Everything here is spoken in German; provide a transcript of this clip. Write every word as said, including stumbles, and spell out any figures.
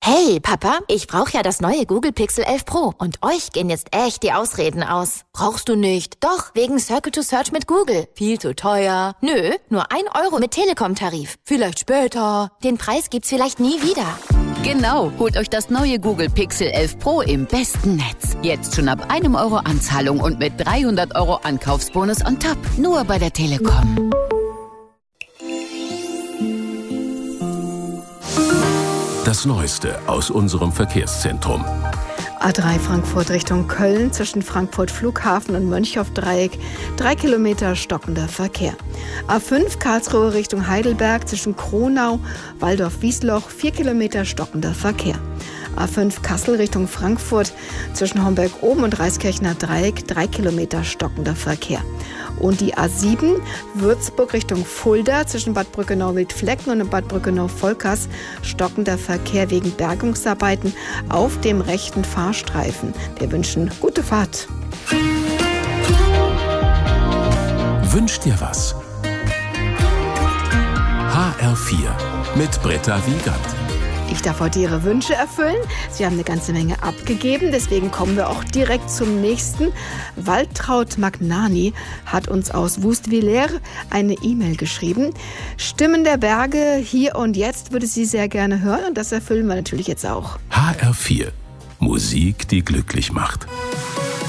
Hey, Papa, ich brauche ja das neue Google Pixel elf Pro und euch gehen jetzt echt die Ausreden aus. Brauchst du nicht? Doch, wegen Circle to Search mit Google. Viel zu teuer. Nö, nur ein Euro mit Telekom-Tarif. Vielleicht später. Den Preis gibt's vielleicht nie wieder. Genau, holt euch das neue Google Pixel elf Pro im besten Netz. Jetzt schon ab einem Euro Anzahlung und mit dreihundert Euro Ankaufsbonus on top. Nur bei der Telekom. Das Neueste aus unserem Verkehrszentrum. A drei Frankfurt Richtung Köln zwischen Frankfurt Flughafen und Mönchhoff-Dreieck. Drei Kilometer stockender Verkehr. A fünf Karlsruhe Richtung Heidelberg zwischen Kronau, Waldorf-Wiesloch. Vier Kilometer stockender Verkehr. A fünf Kassel Richtung Frankfurt zwischen Homberg-Oben und Reiskirchner Dreieck. Drei Kilometer stockender Verkehr. Und die A sieben Würzburg Richtung Fulda zwischen Bad Brückenau-Wildflecken und Bad Brückenau-Volkers stockender Verkehr wegen Bergungsarbeiten auf dem rechten Fahrstreifen. Wir wünschen gute Fahrt. Wünsch dir was? H R vier mit Britta Wiegand. Ich darf heute Ihre Wünsche erfüllen. Sie haben eine ganze Menge abgegeben, deswegen kommen wir auch direkt zum nächsten. Waltraud Magnani hat uns aus Wust-Villers eine E-Mail geschrieben. Stimmen der Berge, hier und jetzt, würde sie sehr gerne hören und das erfüllen wir natürlich jetzt auch. H R vier. Musik, die glücklich macht.